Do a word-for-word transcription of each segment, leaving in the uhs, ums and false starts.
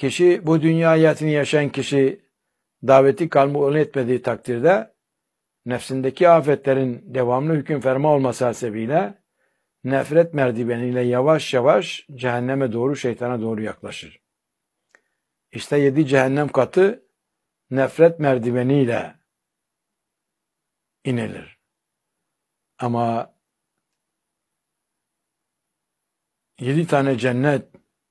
Kişi, bu dünya hayatını yaşayan kişi daveti kabul etmediği takdirde nefsindeki afetlerin devamlı hüküm ferma olması hasebiyle nefret merdiveniyle yavaş yavaş cehenneme doğru, şeytana doğru yaklaşır. İşte yedi cehennem katı nefret merdiveniyle inilir. Ama yedi tane cennet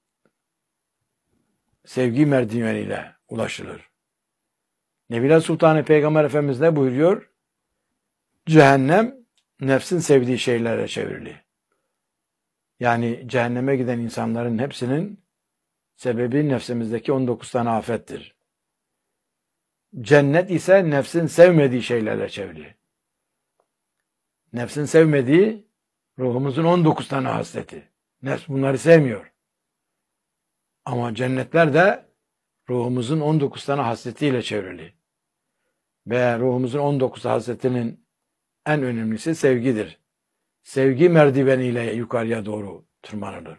sevgi merdiveniyle ulaşılır. Nebile Sultanı Peygamber Efendimiz ne buyuruyor? Cehennem nefsin sevdiği şeylere çevrili. Yani cehenneme giden insanların hepsinin sebebi nefsimizdeki on dokuz tane afettir. Cennet ise nefsin sevmediği şeylerle çevrili. Nefsin sevmediği ruhumuzun on dokuz tane hasleti. Nefs bunları sevmiyor. Ama cennetler de ruhumuzun on dokuz tane hasletiyle çevrili. Ve ruhumuzun on dokuz hasletinin en önemlisi sevgidir. Sevgi merdiveniyle yukarıya doğru tırmanılır.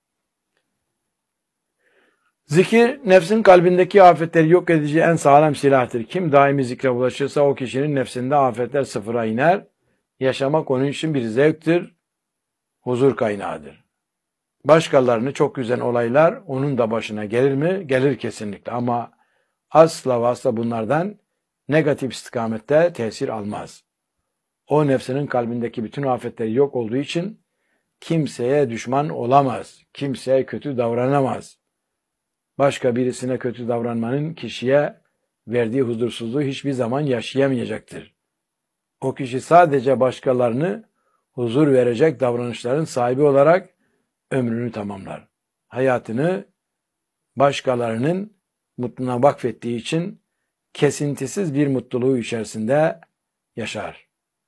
Zikir, nefsin kalbindeki afetleri yok edici en sağlam silahtır. Kim daimi zikre ulaşırsa o kişinin nefsinde afetler sıfıra iner. Yaşamak onun için bir zevktir, huzur kaynağıdır. Başkalarını çok üzen olaylar onun da başına gelir mi? Gelir kesinlikle, ama asla ve asla bunlardan negatif istikamette tesir almaz. O nefsinin kalbindeki bütün afetleri yok olduğu için kimseye düşman olamaz, kimseye kötü davranamaz. Başka birisine kötü davranmanın kişiye verdiği huzursuzluğu hiçbir zaman yaşayamayacaktır. O kişi sadece başkalarını huzur verecek davranışların sahibi olarak ömrünü tamamlar. Hayatını başkalarının mutluluğuna vakfettiği için kesintisiz bir mutluluğu içerisinde yaşar.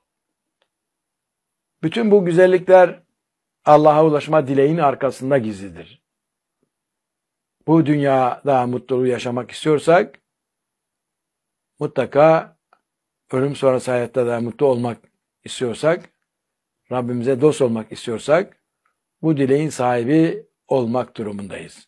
Bütün bu güzellikler Allah'a ulaşma dileğinin arkasında gizlidir. Bu dünyada mutluluğu yaşamak istiyorsak mutlaka ölüm sonrası hayatta da mutlu olmak istiyorsak, Rabbimize dost olmak istiyorsak bu dileğin sahibi olmak durumundayız.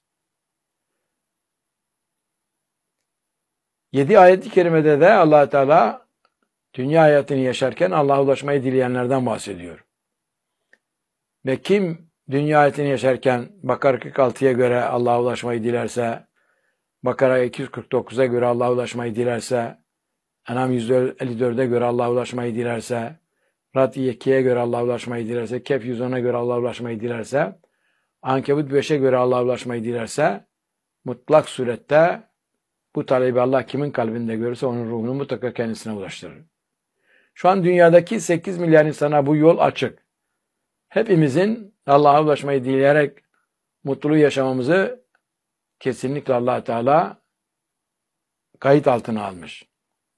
Yedi ayet-i kerimede de Allah Teala dünya hayatını yaşarken Allah'a ulaşmayı dileyenlerden bahsediyor. Ve kim dünya hayatını yaşarken Bakara kırk altıya göre Allah'a ulaşmayı dilerse, Bakara iki yüz kırk dokuza göre Allah'a ulaşmayı dilerse, En'am yüz elli dörde göre Allah'a ulaşmayı dilerse, Rad ikiye göre Allah'a ulaşmayı dilerse, Kehf yüz ona göre Allah'a ulaşmayı dilerse, Ankebut beşe göre Allah'a ulaşmayı dilerse, mutlak surette bu talebi Allah kimin kalbinde görürse onun ruhunu mutlaka kendisine ulaştırır. Şu an dünyadaki sekiz milyar insana bu yol açık. Hepimizin Allah'a ulaşmayı dileyerek mutluluğu yaşamamızı kesinlikle Allah Teala kayıt altına almış.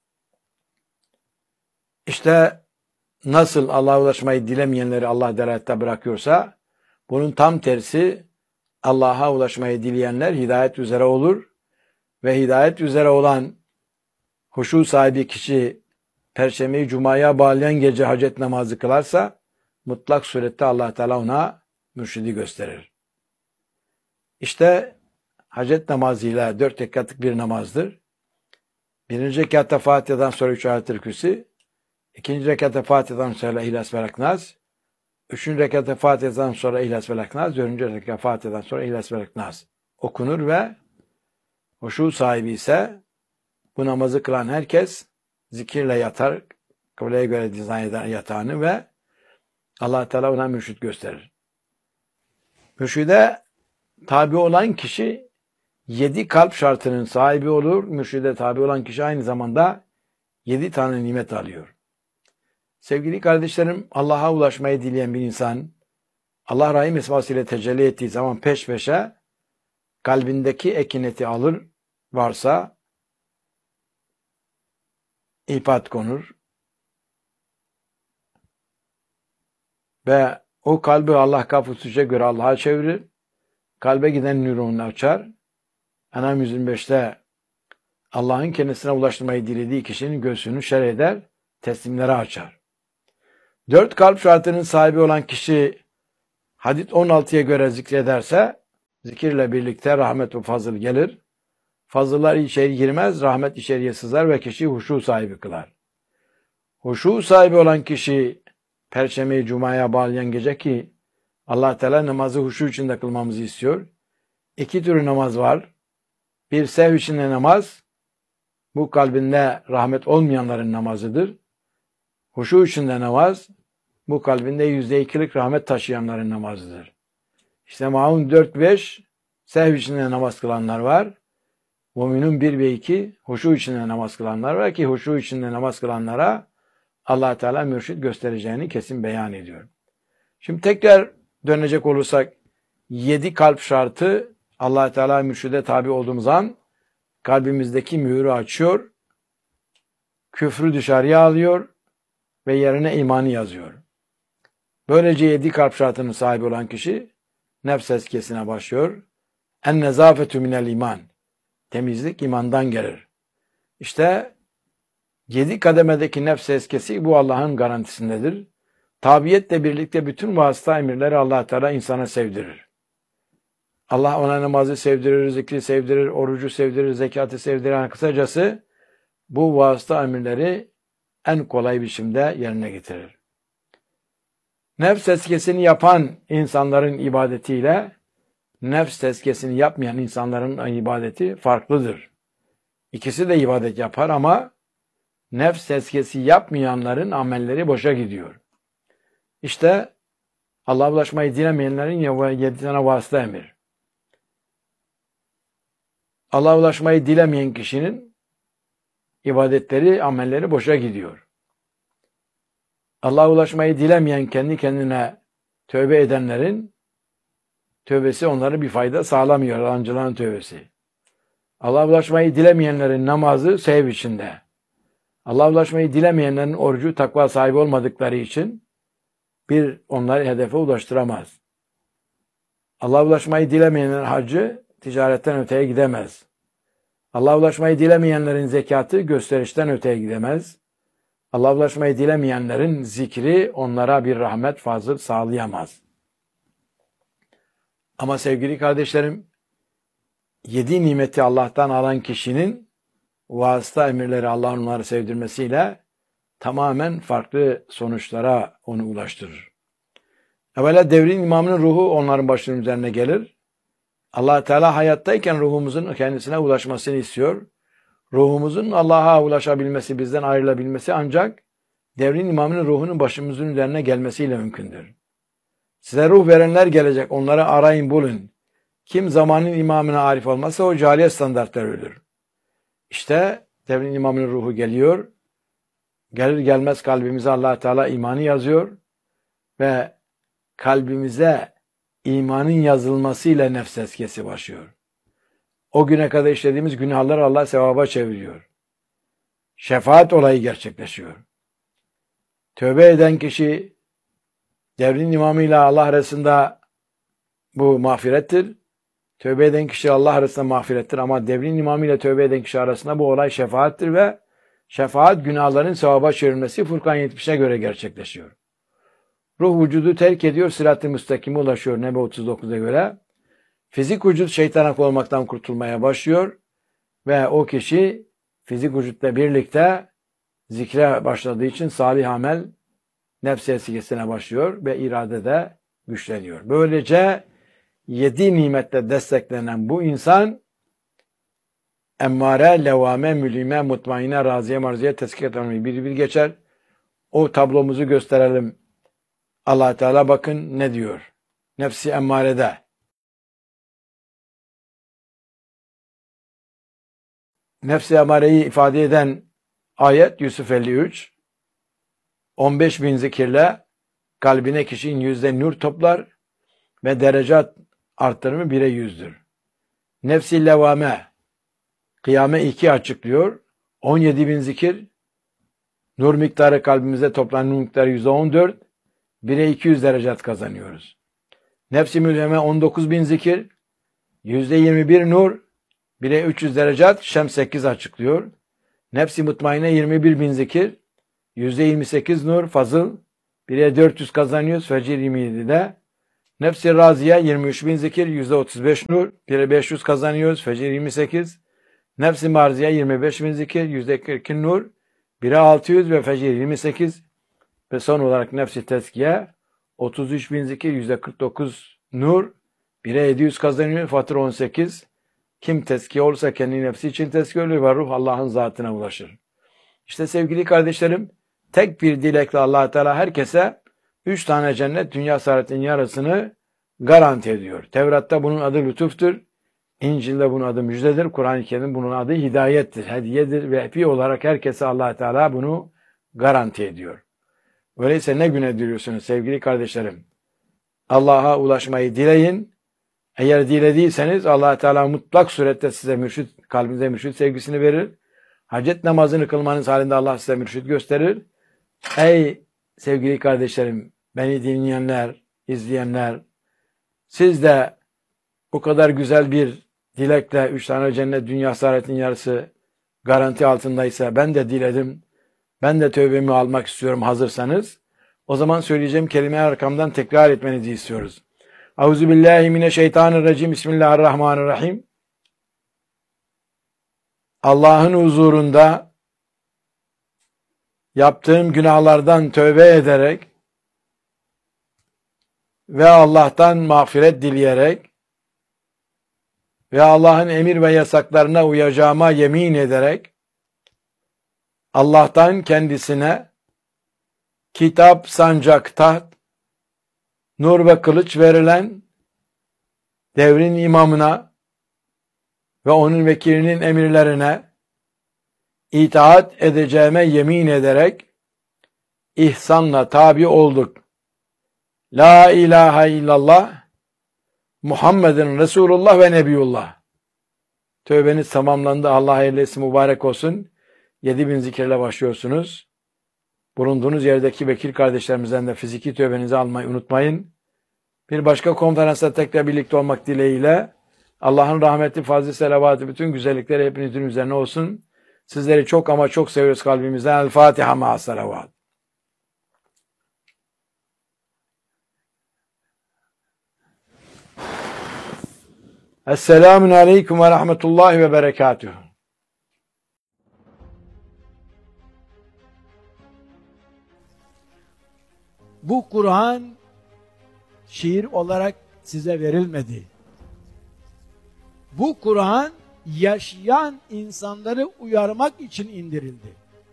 İşte nasıl Allah'a ulaşmayı dilemeyenleri Allah derayette bırakıyorsa, bunun tam tersi Allah'a ulaşmayı dileyenler hidayet üzere olur ve hidayet üzere olan huşu sahibi kişi Perşembeyi Cuma'ya bağlayan gece hacet namazı kılarsa mutlak surette Allah Teala ona mürşidi gösterir. İşte hacet namazıyla dört rekatlık bir namazdır. Birinci rekatta Fatiha'dan sonra üç ayet-i kürsi, ikinci rekatta Fatiha'dan sonra İhlas ve Nas, üçüncü rekatta Fatiha'dan sonra İhlas ve Nas, dördüncü rekatta Fatiha'dan sonra İhlas ve Nas okunur ve huşu sahibi ise bu namazı kılan herkes zikirle yatar, kıbleye göre dizayn eden yatağını ve Allah Teala ona mürşid gösterir. Mürşide tabi olan kişi yedi kalp şartının sahibi olur. Mürşide tabi olan kişi aynı zamanda yedi tane nimet alıyor. Sevgili kardeşlerim, Allah'a ulaşmayı dileyen bir insan, Allah Rahim esmasıyla tecelli ettiği zaman peş peşe kalbindeki ekineti alır, varsa ipat konur ve o kalbi Allah kafusuca göre Allah'a çevirir. Kalbe giden nürünü açar. En'am yüz yirmi beşte Allah'ın kendisine ulaştırmayı dilediği kişinin göğsünü şer eder, teslimlere açar. Dört kalp şartının sahibi olan kişi Hadid on altıya göre zikrederse, zikirle birlikte rahmet ve fazıl gelir. Fazıllar içeri girmez, rahmet içeriye sızar ve kişi huşu sahibi kılar. Huşu sahibi olan kişi Perşembe-i Cuma'ya bağlayan gece ki Allah Teala namazı huşu içinde kılmamızı istiyor. İki tür namaz var. Bir sev içinde namaz, bu kalbinde rahmet olmayanların namazıdır. Huşu içinde namaz, bu kalbinde yüzde ikilik rahmet taşıyanların namazıdır. İşte Maun dört beş sev içinde namaz kılanlar var. Müminun bir ve iki huşu içinde namaz kılanlar var ki huşu içinde namaz kılanlara Allah Teala mürşid göstereceğini kesin beyan ediyor. Şimdi tekrar dönecek olursak yedi kalp şartı Allah Teala mürşide tabi olduğumuz an kalbimizdeki mühürü açıyor, küfrü dışarıya alıyor ve yerine imanı yazıyor. Böylece yedi kalp şartının sahibi olan kişi nefs tezkiyesine başlıyor. En nezafetü minel iman. Temizlik imandan gelir. İşte yedi kademedeki nefs tezkiyesi bu Allah'ın garantisindedir. Tabiyetle birlikte bütün vasıta emirleri Allah Teala insana sevdirir. Allah ona namazı sevdirir, zikri sevdirir, orucu sevdirir, zekatı sevdirir. Yani kısacası bu vasıta emirleri en kolay biçimde yerine getirir. Nefs tezkiyesini yapan insanların ibadetiyle nefs tezkiyesini yapmayan insanların ibadeti farklıdır. İkisi de ibadet yapar ama nefs tezkiyesi yapmayanların amelleri boşa gidiyor. İşte Allah'a ulaşmayı dilemeyenlerin yedi tane vasıta emir. Allah'a ulaşmayı dilemeyen kişinin ibadetleri, amelleri boşa gidiyor. Allah'a ulaşmayı dilemeyen kendi kendine tövbe edenlerin tövbesi onlara bir fayda sağlamıyor. Yalancıların tövbesi. Allah'a ulaşmayı dilemeyenlerin namazı sev içinde. Allah'a ulaşmayı dilemeyenlerin orucu takva sahibi olmadıkları için bir onları hedefe ulaştıramaz. Allah'a ulaşmayı dilemeyenlerin hacı ticaretten öteye gidemez. Allah'a ulaşmayı dilemeyenlerin zekatı gösterişten öteye gidemez. Allah'a ulaşmayı dilemeyenlerin zikri onlara bir rahmet fazıl sağlayamaz. Ama sevgili kardeşlerim, yedi nimeti Allah'tan alan kişinin vasıta emirleri Allah'ın onları sevdirmesiyle tamamen farklı sonuçlara onu ulaştırır. Evvela devrin imamının ruhu onların başının üzerine gelir. Allah Teala hayattayken ruhumuzun kendisine ulaşmasını istiyor. Ruhumuzun Allah'a ulaşabilmesi, bizden ayrılabilmesi ancak devrin imamının ruhunun başımızın üzerine gelmesiyle mümkündür. Size ruh verenler gelecek, onları arayın bulun. Kim zamanın imamına arif olmazsa o cahiliye standartları ölür. İşte devrin imamının ruhu geliyor. Gelir gelmez kalbimize Allah Teala imanı yazıyor ve kalbimize imanın yazılmasıyla nefs tezkiyesi başlıyor. O güne kadar işlediğimiz günahları Allah sevaba çeviriyor. Şefaat olayı gerçekleşiyor. Tövbe eden kişi devrin imamıyla Allah arasında bu mağfirettir. Tövbe eden kişi Allah arasında mağfirettir ama devrin imamıyla tövbe eden kişi arasında bu olay şefaattir ve şefaat günahların sevaba çevrilmesi Furkan yetmişe göre gerçekleşiyor. Ruh vücudu terk ediyor, sırat-ı müstakime ulaşıyor Nebe otuz dokuza göre. Fizik vücut şeytana olmaktan kurtulmaya başlıyor ve o kişi fizik vücutla birlikte zikre başladığı için salih amel nefs tezkiyesine başlıyor ve irade de güçleniyor. Böylece yedi nimetle desteklenen bu insan emmare, levame, mülime, mutmaine, raziye, marziye, tezkiye tanımı bir bir geçer. O tablomuzu gösterelim. Allah Teala bakın ne diyor. Nefsi emmarede. Nefsi emmareyi ifade eden ayet Yusuf elli üç. on beş bin zikirle kalbine kişinin yüzde nur toplar ve derecat arttırımı bire yüzdür. Nefsi levame kıyame iki açıklıyor. on yedi bin zikir nur miktarı kalbimize toplanan nur miktarı yüzde on dört. bire iki yüz derecat kazanıyoruz. Nefsi mülheme on dokuz bin zikir yüzde yirmi bir nur bire üç yüz derecat Şems sekiz açıklıyor. Nefsi mutmaine yirmi bir bin zikir yüzde yirmi sekiz nur fazıl bire dört yüz kazanıyoruz Fecir yirmi yedide. Nefsi raziye yirmi üç bin zikir yüzde otuz beş nur bire beş yüz kazanıyoruz Fecir yirmi sekiz. Nefs-i marziye yirmi beş bin zikir, yüzde kırk iki nur, bire altı yüz ve fecir yirmi sekiz ve son olarak nefs-i tezkiye otuz üç bin zikir, yüzde kırk dokuz nur, bire yedi yüz kazanıyor, fatura on sekiz. Kim tezkiye olursa kendi nefsi için tezkiye olur ve ruh Allah'ın zatına ulaşır. İşte sevgili kardeşlerim, tek bir dilekle Allah Teala herkese üç tane cennet dünya saadetinin yarısını garanti ediyor. Tevrat'ta bunun adı lütuftur. İncil'de bunun adı müjdedir. Kur'an-ı Kerim bunun adı hidayettir, hediyedir ve hediye olarak herkese Allah Teala bunu garanti ediyor. Öyleyse ne güne diliyorsunuz sevgili kardeşlerim? Allah'a ulaşmayı dileyin. Eğer dilediyseniz Allah Teala mutlak surette size mürşit, kalbinize mürşit sevgisini verir. Hacet namazını kılmanız halinde Allah size mürşit gösterir. Ey sevgili kardeşlerim, beni dinleyenler, izleyenler, siz de bu kadar güzel bir dilekle üç tane cennet dünya saadetinin yarısı garanti altındaysa ben de diledim. Ben de tövbemi almak istiyorum hazırsanız. O zaman söyleyeceğim kelimeyi arkamdan tekrar etmenizi istiyoruz. Euzubillahimineşşeytanirracim. Bismillahirrahmanirrahim. Allah'ın huzurunda yaptığım günahlardan tövbe ederek ve Allah'tan mağfiret dileyerek ve Allah'ın emir ve yasaklarına uyacağıma yemin ederek Allah'tan kendisine kitap, sancak, taht, nur ve kılıç verilen devrin imamına ve onun vekilinin emirlerine itaat edeceğime yemin ederek ihsanla tabi olduk. La ilahe illallah Muhammedin Resulullah ve Nebiyullah. Tövbeniz tamamlandı. Allah eylesin, mübarek olsun. Yedi bin zikirle başlıyorsunuz. Bulunduğunuz yerdeki vekil kardeşlerimizden de fiziki tövbenizi almayı unutmayın. Bir başka konferansta tekrar birlikte olmak dileğiyle Allah'ın rahmeti, fazl-ı selavatı, bütün güzellikleri hepinizin üzerine olsun. Sizleri çok ama çok seviyoruz kalbimizden. El Fatiha ma'a salavat. Esselamun aleyküm ve rahmetullahi ve berekatuhu. Bu Kur'an şiir olarak size verilmedi. Bu Kur'an yaşayan insanları uyarmak için indirildi.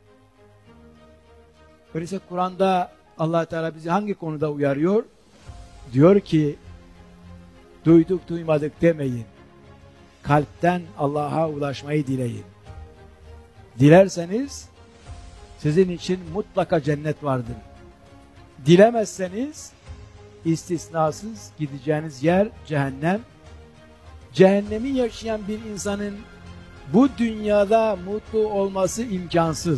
Öyleyse Kur'an'da Allah Teala bizi hangi konuda uyarıyor? Diyor ki, duyduk duymadık demeyin. Kalpten Allah'a ulaşmayı dileyin. Dilerseniz sizin için mutlaka cennet vardır. Dilemezseniz istisnasız gideceğiniz yer cehennem. Cehennemi yaşayan bir insanın bu dünyada mutlu olması imkansız.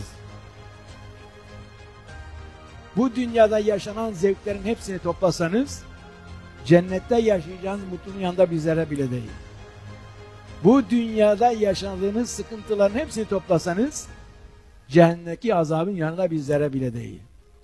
Bu dünyada yaşanan zevklerin hepsini toplasanız cennette yaşayacağınız mutluluğun yanında bir zerre bile değil. Bu dünyada yaşadığınız sıkıntıların hepsini toplasanız cehennemdeki azabın yanında bir zerre bile değil.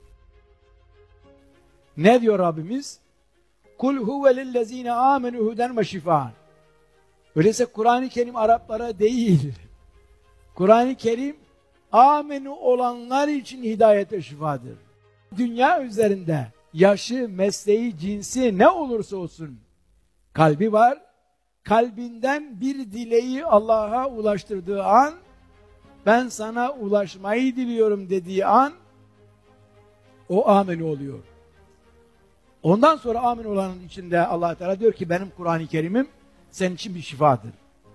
Ne diyor Rabbimiz? Kul huve lillezine amenu huden ve şifaan. Öyleyse Kur'an-ı Kerim Araplara değil. Kur'an-ı Kerim amenu olanlar için hidayet ve şifadır. Dünya üzerinde yaşı, mesleği, cinsi ne olursa olsun kalbi var. Kalbinden bir dileği Allah'a ulaştırdığı an, ben sana ulaşmayı diliyorum dediği an o amenu oluyor. Ondan sonra amin olanın içinde Allah Teala diyor ki benim Kur'an-ı Kerim'im senin için bir şifadır.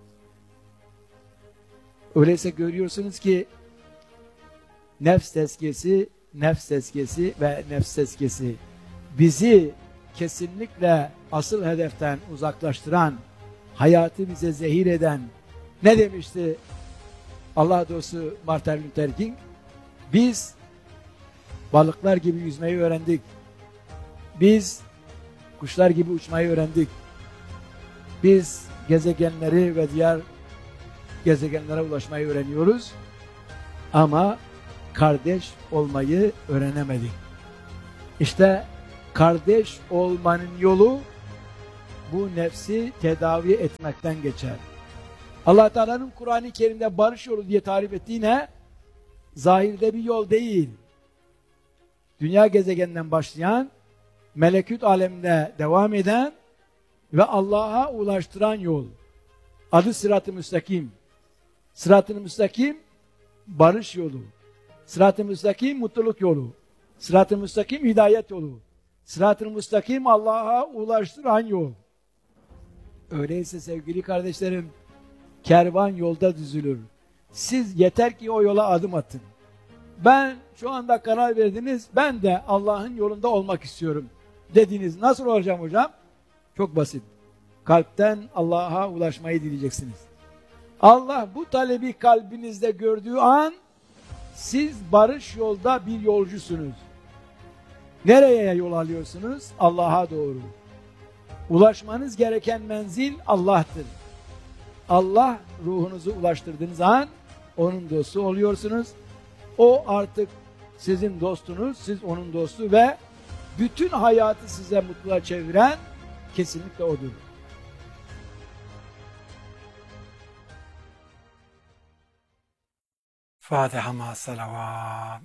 Öyleyse görüyorsunuz ki nefs tezkiyesi, nefs tezkiyesi ve nefs tezkiyesi bizi kesinlikle asıl hedeften uzaklaştıran, hayatı bize zehir eden, ne demişti Allah dostu Martin Luther King? Biz balıklar gibi yüzmeyi öğrendik. Biz kuşlar gibi uçmayı öğrendik. Biz gezegenleri ve diğer gezegenlere ulaşmayı öğreniyoruz. Ama kardeş olmayı öğrenemedik. İşte kardeş olmanın yolu bu nefsi tedavi etmekten geçer. Allah Teala'nın Kur'an-ı Kerim'de barış yolu diye tarif ettiği ne? Zahirde bir yol değil. Dünya gezegeninden başlayan, melekut aleminde devam eden ve Allah'a ulaştıran yol. Adı Sırat-ı Müstakim. Sırat-ı Müstakim barış yolu. Sırat-ı Müstakim mutluluk yolu. Sırat-ı Müstakim hidayet yolu. Sırat-ı Müstakim Allah'a ulaştıran yol. Öyleyse sevgili kardeşlerim, kervan yolda düzülür. Siz yeter ki o yola adım atın. Ben şu anda karar verdiniz, ben de Allah'ın yolunda olmak istiyorum dediniz. Nasıl olacağım hocam? Çok basit. Kalpten Allah'a ulaşmayı dileyeceksiniz. Allah bu talebi kalbinizde gördüğü an siz barış yolda bir yolcusunuz. Nereye yol alıyorsunuz? Allah'a doğru. Ulaşmanız gereken menzil Allah'tır. Allah ruhunuzu ulaştırdığınız an onun dostu oluyorsunuz. O artık sizin dostunuz, siz onun dostu ve bütün hayatı size mutluluğa çeviren kesinlikle odur. Fatiha ma salavat.